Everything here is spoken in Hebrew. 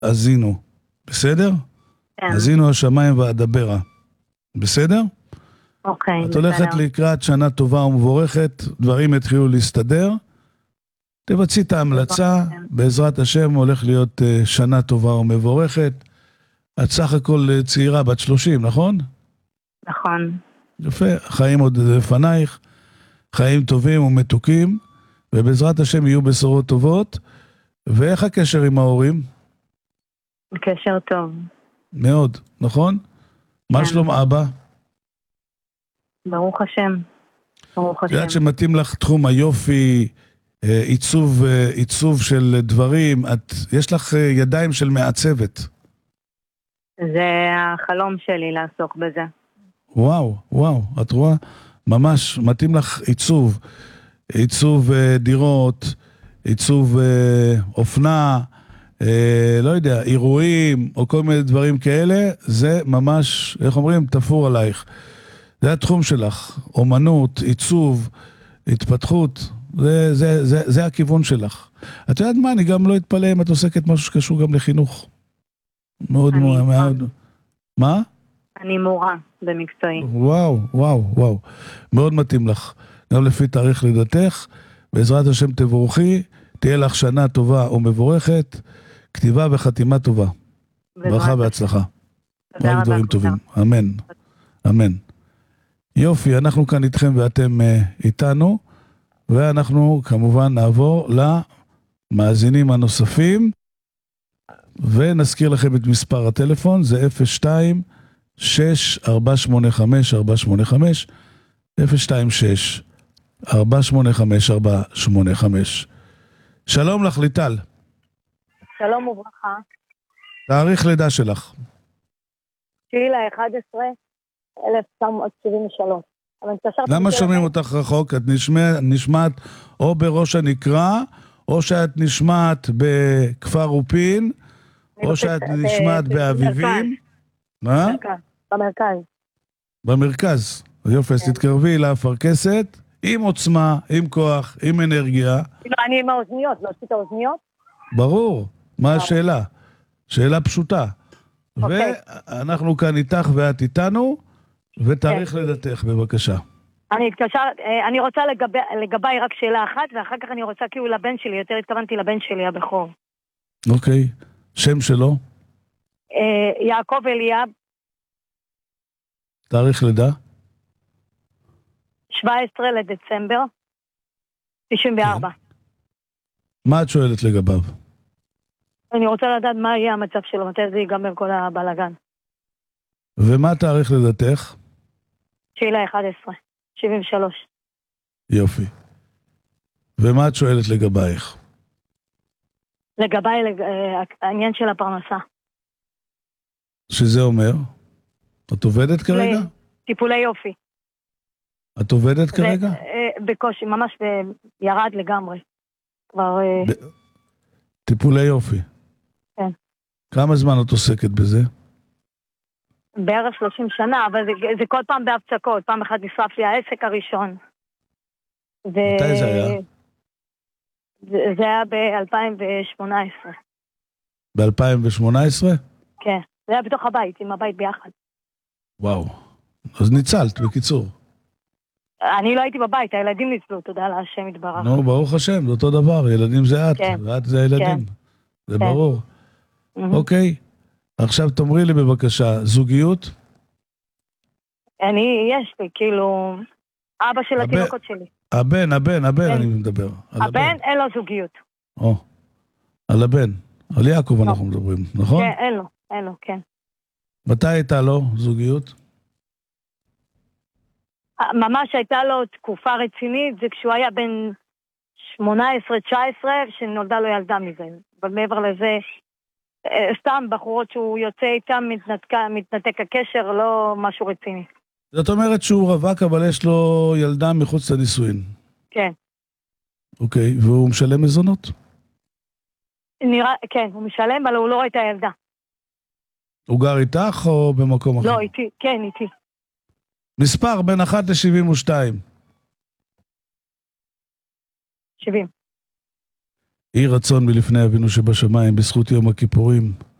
אזינו. בסדר? כן. אזינו השמיים ואדברה. בסדר? אוקיי, את הולכת לקראת שנה טובה ומבורכת, דברים התחילו להסתדר, תבצעי את ההמלצה, בעזרת השם הולך להיות שנה טובה ומבורכת. את סך הכל צעירה בת 30, נכון? נכון. יפה, חיים עוד לפנייך, חיים טובים ומתוקים, ובעזרת השם יהיו בשורות טובות. ואיך הקשר עם ההורים? קשר טוב. מאוד, נכון? מה שלום אבא? ברוך השם. ברוך השם. יודעת שמתאים לך תחום היופי, עיצוב של דברים, יש לך ידיים של מעצבת. זה החלום שלי לעסוק בזה. וואו, את רואה? ממש מתאים לך עיצוב דירות, עיצוב אופנה, לא יודע, אירועים או כל מיני דברים כאלה, זה ממש, איך אומרים, תפור עלייך. זה התחום שלך, אומנות, עיצוב, התפתחות, זה הכיוון שלך. את יודעת מה, אני גם לא אתפלא אם את עוסקת משהו שקשור גם לחינוך. מאוד. מה? אני מורה במקצועי. וואו. מאוד מתאים לך. גם לפי תאריך לידתך, בעזרת השם תבורכי, תהיה לך שנה טובה ומבורכת, כתיבה וחתימה טובה. ברכה והצלחה. רק דברים טובים. אמן. יופי, אנחנו כאן איתכם ואתם איתנו, ואנחנו כמובן נעבור למאזינים הנוספים, ונזכיר לכם את מספר הטלפון, זה 02-6-485-485, 026-485-485. שלום לך ליטל. שלום וברכה. תאריך לידה שלך. 9/11/1973. למה שומעים אותך רחוק? את נשמעת או בראש הנקרה, או שאת נשמעת בכפר רופין, או שאת נשמעת באביבים. מה? במרכז. יופי, אז תתקרבי לאפרכסת, עם עוצמה, עם כוח, עם אנרגיה. אני עם האוזניות, לא עשית האוזניות? ברור. מה השאלה? שאלה פשוטה. ואנחנו כאן איתך ואת איתנו, ותאריך לידתך, בבקשה. אני רוצה לגביי רק שאלה אחת, ואחר כך אני רוצה כאילו לבן שלי, יותר התכוונתי לבן שלי, הבכור. אוקיי. שם שלו? יעקב אליאב. תאריך לידה? 17 לדצמבר 94. מה את שואלת לגביו? אני רוצה לדעת מה יהיה המצב שלו, מתי זה ייגמר כל הבלגן. ומה תאריך לידתך? 9/11/73. יופי. ומה את שואלת לגבייך? לגביי העניין של הפרנסה. שזה אומר? את עובדת כרגע? טיפולי יופי. את עובדת כרגע? בקושי, ממש ירד לגמרי. כבר... טיפולי יופי. כן. כמה זמן את עוסקת בזה? בערך 30 שנה, אבל זה כל פעם בהפסקות. פעם אחת נשרף לי העסק הראשון. מתי זה היה? זה היה ב-2018. ב-2018? כן. זה היה בתוך הבית, עם הבית ביחד. וואו. אז ניצלת, בקיצור. אני לא הייתי בבית, הילדים ניצלו, תודה להשם יתברך. נו, ברוך השם, זה אותו דבר, ילדים זה את, ואת זה הילדים. זה ברור. אוקיי. עכשיו תאמרי לי בבקשה, זוגיות? יש לי, כאילו, אבא של התינוקות שלי. הבן, אני מדבר. הבן, אין לו זוגיות. על הבן. על יעקב אנחנו מדברים, נכון? כן, אין לו, כן. מתי הייתה לו זוגיות? ממש הייתה לו תקופה רצינית, זה כשהוא היה בן 18-19, שנולדה לו ילדה מזה. אבל מעבר לזה, סתם בחורות שהוא יוצא איתם, מתנתק הקשר, לא משהו רציני. זאת אומרת שהוא רווק, אבל יש לו ילדה מחוץ לנישואין. כן. אוקיי, והוא משלם מזונות? כן, הוא משלם, אבל הוא לא רואה את הילדה. הוא גר איתך או במקום אחר? לא, איתי, כן, איתי. מספר בין 1 ל-72. 70. יהי רצון מלפני אבינו שבשמיים, בזכות יום הכיפורים,